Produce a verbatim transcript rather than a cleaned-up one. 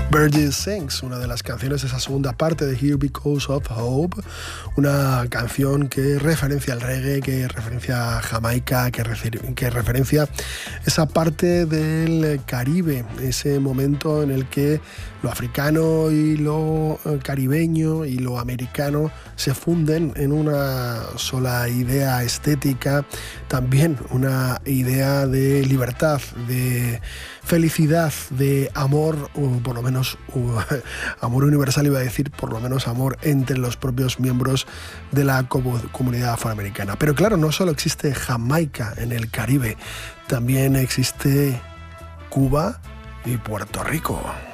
Birdy Sings, una de las canciones de esa segunda parte de Here Because of Hope, una canción que referencia al reggae, que referencia a Jamaica, que, refer- que referencia esa parte del Caribe, ese momento en el que lo africano y lo caribeño y lo americano se funden en una sola idea estética, también una idea de libertad, de felicidad, de amor, o por lo menos uh, amor universal, iba a decir, por lo menos amor entre los propios miembros de la comunidad afroamericana. Pero claro, no solo existe Jamaica en el Caribe, también existe Cuba y Puerto Rico.